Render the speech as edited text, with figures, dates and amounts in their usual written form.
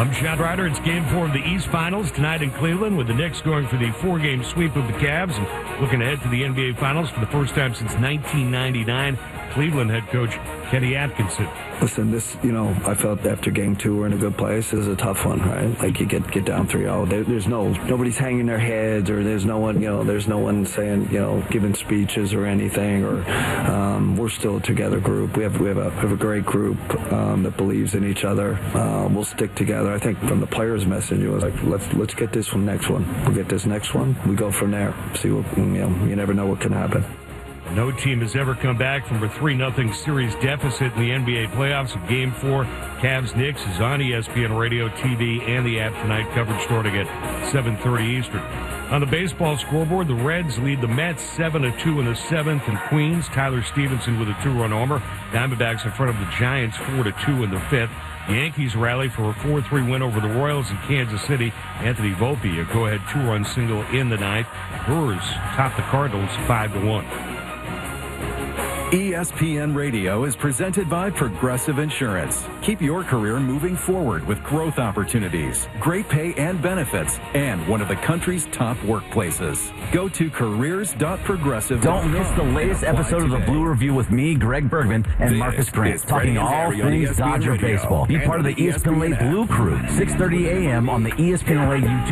I'm Chad Ryder. It's Game 4 of the East Finals tonight in Cleveland, with the Knicks going for the 4-game sweep of the Cavs and looking ahead to the NBA Finals for the first time since 1999. Cleveland head coach Kenny Atkinson. Listen, I felt after Game 2 we're in a good place. This is a tough one, right? Like, you get down 3-0. There's nobody's hanging their heads, or there's no one saying, giving speeches or anything, or we're still a together group. We have a great group that believes in each other. We'll stick together. I think from the players' message, it was like, let's get this next one. We'll get this next one. We go from there. See what, you never know what can happen. No team has ever come back from a 3-0 series deficit in the NBA playoffs. Of Game 4, Cavs-Knicks is on ESPN Radio, TV, and the app tonight. Coverage starting at 7:30 Eastern. On the baseball scoreboard, the Reds lead the Mets 7-2 in the 7th in Queens. Tyler Stevenson with a 2-run homer. Diamondbacks in front of the Giants 4-2 in the 5th. The Yankees rally for a 4-3 win over the Royals in Kansas City. Anthony Volpe, a go-ahead 2-run single in the 9th. Brewers top the Cardinals 5-1. ESPN Radio is presented by Progressive Insurance. Keep your career moving forward with growth opportunities, great pay and benefits, and one of the country's top workplaces. Go to careers.progressive.com. Don't miss the latest episode of the Blue Review with me, Greg Bergman, and Marcus Grant, talking all things Dodger baseball. Be part of the ESPN LA Blue Crew, 6:30 a.m. on the ESPN LA YouTube.